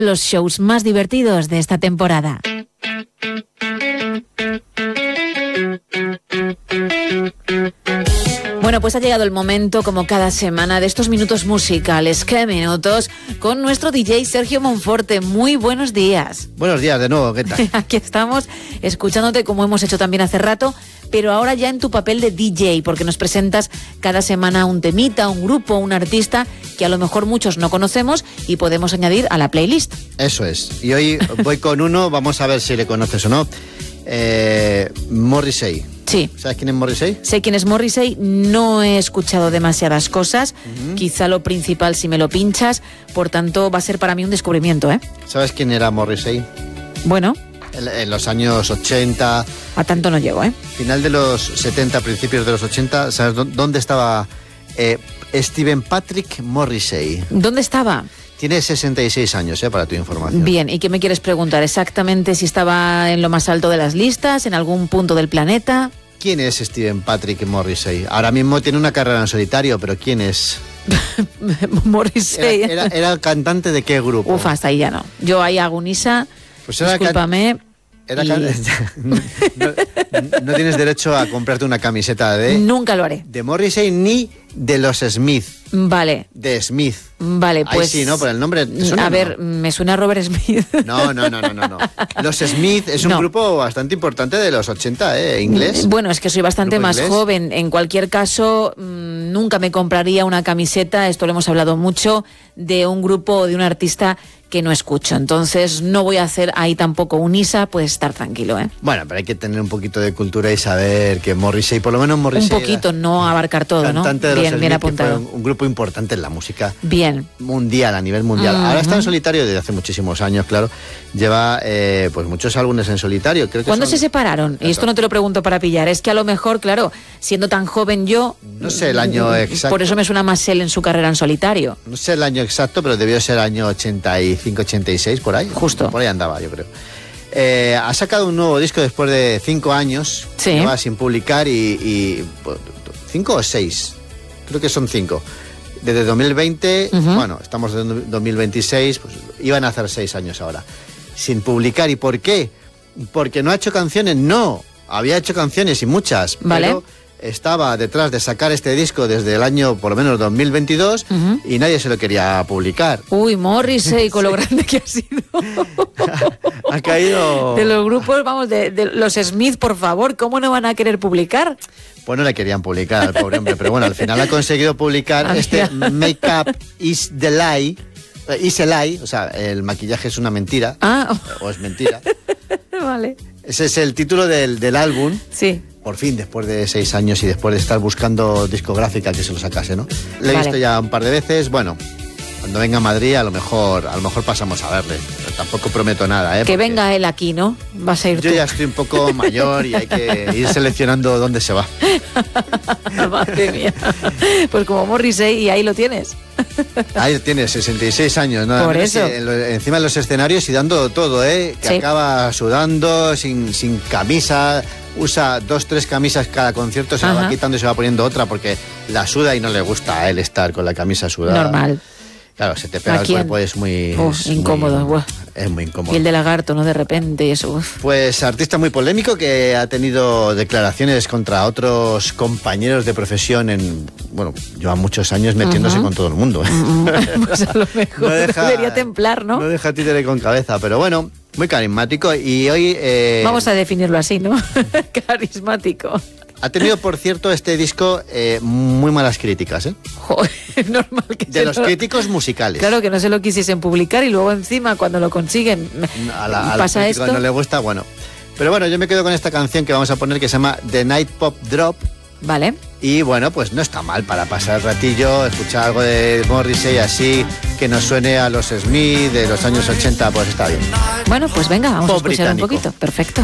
los shows más divertidos de esta temporada. Bueno, pues ha llegado el momento, como cada semana, de estos minutos musicales. ¡Qué minutos! Con nuestro DJ Sergio Monforte. Muy buenos días. Buenos días de nuevo, ¿qué tal? Aquí estamos, escuchándote como hemos hecho también hace rato, pero ahora ya en tu papel de DJ, porque nos presentas cada semana un temita, un grupo, un artista que a lo mejor muchos no conocemos y podemos añadir a la playlist. Eso es. Y hoy voy con uno, vamos a ver si le conoces o no. Morrissey. Sí. ¿Sabes quién es Morrissey? Sé quién es Morrissey, no he escuchado demasiadas cosas, quizá lo principal si me lo pinchas, por tanto va a ser para mí un descubrimiento, ¿eh? ¿Sabes quién era Morrissey? Bueno. En los años 80... A tanto no llego, ¿eh? Final de los 70, principios de los 80, ¿sabes dónde estaba Stephen Patrick Morrissey? ¿Dónde estaba? Tiene 66 años, para tu información. Bien, ¿y qué me quieres preguntar? ¿Exactamente si estaba en lo más alto de las listas, en algún punto del planeta? ¿Quién es Stephen Patrick Morrissey? Ahora mismo tiene una carrera en solitario, pero ¿quién es? Morrissey. ¿Era cantante de qué grupo? Uf, hasta ahí ya no. Yo ahí hago Unisa, pues discúlpame. No tienes derecho a comprarte una camiseta de... Nunca lo haré. De Morrissey ni de los Smith. Vale. De Smith. Vale, pues... Ahí sí, ¿no? Por el nombre... A ver, me suena a Robert Smith. No. Los Smith es un grupo bastante importante de los 80, inglés. Bueno, es que soy bastante más joven. En cualquier caso, nunca me compraría una camiseta, esto lo hemos hablado mucho, de un grupo o de un artista que no escucho. Entonces no voy a hacer ahí tampoco un ISA, puedes estar tranquilo, ¿eh? Bueno, pero hay que tener un poquito de cultura y saber que Morrissey, por lo menos Morrissey... Un poquito, no abarcar todo, ¿no? Bien apuntado. Fue un grupo importante en la música. Bien. Mundial, a nivel mundial. Ahora está en solitario desde hace muchísimos años, claro. Lleva pues muchos álbumes en solitario. Creo que ¿Cuándo se separaron? Y esto no te lo pregunto para pillar. Es que a lo mejor, claro, siendo tan joven yo... No sé el año exacto. Por eso me suena más él en su carrera en solitario. No sé el año exacto, pero debió ser año 85, 86, por ahí. Justo. Por ahí andaba, yo creo. Ha sacado un nuevo disco después de 5 años. Sí. Lleva sin publicar y 5 o 6. Creo que son 5. Desde 2020, bueno, estamos en 2026, pues iban a hacer 6 años ahora. Sin publicar. ¿Y por qué? Porque no ha hecho canciones. No, había hecho canciones y muchas. Vale. Pero estaba detrás de sacar este disco desde el año, por lo menos, 2022 y nadie se lo quería publicar. Uy, Morrissey, con lo grande que ha sido. Ha caído... De los grupos, vamos, de los Smith, por favor, ¿cómo no van a querer publicar? Pues no le querían publicar al pobre hombre, pero bueno, al final ha conseguido publicar este Make Up is the Lie. Is a lie, o sea, el maquillaje es una mentira. O es mentira. Vale. Ese es el título del álbum. Sí. Por fin, después de 6 años y después de estar buscando discográfica que se lo sacase, ¿no? Le he visto ya un par de veces, bueno... Cuando venga a Madrid a lo mejor pasamos a verle. Pero tampoco prometo nada, ¿eh? Que venga él aquí, ¿no? Vas a ir tú. Yo ya estoy un poco mayor y hay que ir seleccionando dónde se va. Madre mía. Pues como Morrissey, y ahí lo tienes. Ahí tienes, 66 años, ¿no? Por eso. Encima de los escenarios y dando todo, ¿eh? Que acaba sudando, sin camisa... Usa 2-3 camisas cada concierto, se la va quitando y se va poniendo otra porque la suda y no le gusta a él estar con la camisa sudada. Normal. Claro, se te pega el cuerpo, es muy... incómodo. Es muy incómodo. Piel de lagarto, ¿no? De repente y eso. Pues artista muy polémico que ha tenido declaraciones contra otros compañeros de profesión bueno, lleva muchos años metiéndose con todo el mundo. Pues a lo mejor debería templar, ¿no? No deja títere con cabeza, pero bueno, muy carismático y hoy... Vamos a definirlo así, ¿no? Carismático. Ha tenido, por cierto, este disco muy malas críticas, ¿eh? Joder, normal que de los críticos musicales. Claro, que no se lo quisiesen publicar y luego encima cuando lo consiguen pasa esto. No le gusta, bueno. Pero bueno, yo me quedo con esta canción que vamos a poner que se llama The Night Pop Drop. Vale. Y bueno, pues no está mal para pasar el ratillo, escuchar algo de Morrissey así, que nos suene a los Smith de los años 80, pues está bien. Bueno, pues venga, vamos Pop a escuchar británico. un poquito. Perfecto.